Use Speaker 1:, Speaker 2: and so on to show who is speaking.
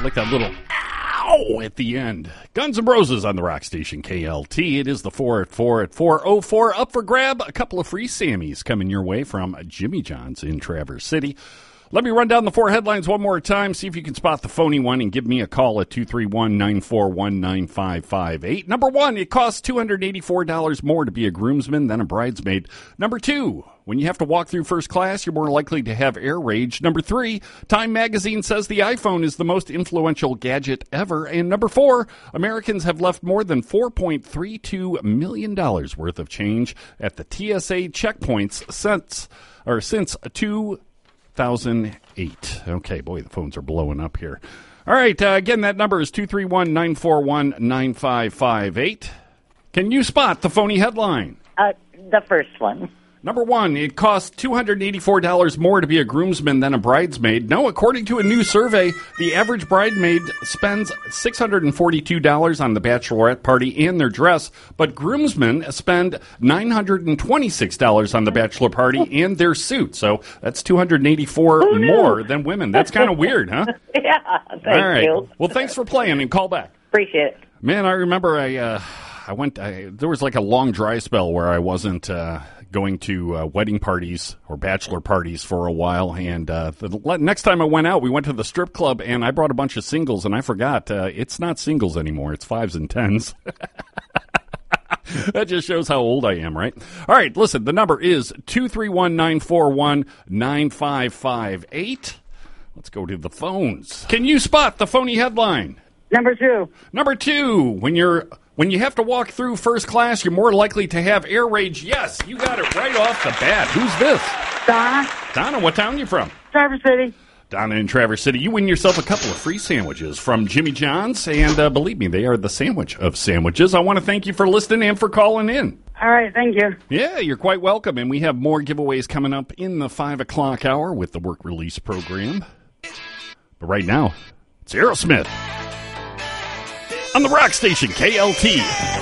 Speaker 1: like that little ow at the end. Guns N' Roses on the rock station KLT. It is the 4 at 4 at 4:04. Up for grab, a couple of free Sammys coming your way from Jimmy John's in Traverse City. Let me run down the 4 headlines one more time, see if you can spot the phony one, and give me a call at 231-941-9558. Number 1, it costs $284 more to be a groomsman than a bridesmaid. Number 2, when you have to walk through first class, you're more likely to have air rage. Number 3, Time Magazine says the iPhone is the most influential gadget ever. And number 4, Americans have left more than $4.32 million worth of change at the TSA checkpoints since 2008. Okay, boy, the phones are blowing up here. All right, again, that number is 231-941-9558. Can you spot the phony headline?
Speaker 2: The first one.
Speaker 1: Number 1, it costs $284 more to be a groomsman than a bridesmaid. No, according to a new survey, the average bridesmaid spends $642 on the bachelorette party and their dress, but groomsmen spend $926 on the bachelor party and their suit. So that's $284 more than women. That's kind of weird, huh?
Speaker 2: Yeah, thank you.
Speaker 1: Well, thanks for playing, and call back.
Speaker 2: Appreciate it.
Speaker 1: Man, I remember I went. There was like a long dry spell where I wasn't going to wedding parties or bachelor parties for a while. And the next time I went out, we went to the strip club, and I brought a bunch of singles, and I forgot it's not singles anymore. It's 5s and 10s. That just shows how old I am, right? All right, listen, the number is 231-941-9558. Let's go to the phones. Can you spot the phony headline?
Speaker 2: Number 2.
Speaker 1: Number 2, when you have to walk through first class, you're more likely to have air rage. Yes, you got it right off the bat. Who's this?
Speaker 2: Donna.
Speaker 1: Donna, what town you from?
Speaker 2: Traverse City.
Speaker 1: Donna in Traverse City. You win yourself a couple of free sandwiches from Jimmy John's, and believe me, they are the sandwich of sandwiches. I want to thank you for listening and for calling in.
Speaker 2: All right, thank you.
Speaker 1: Yeah, you're quite welcome, and we have more giveaways coming up in the 5 o'clock hour with the work release program. But right now, it's Aerosmith on the rock station KLT.